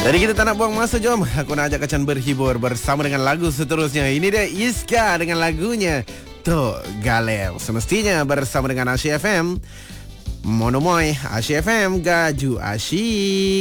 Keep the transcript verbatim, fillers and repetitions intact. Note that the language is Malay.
Jadi kita tak nak buang masa, jom aku nak ajak Kacan berhibur bersama dengan lagu seterusnya. Ini dia Iska dengan lagunya Tok Galem. Semestinya bersama dengan Asyik F M Monomoy Asyik F M Gaju Asyik.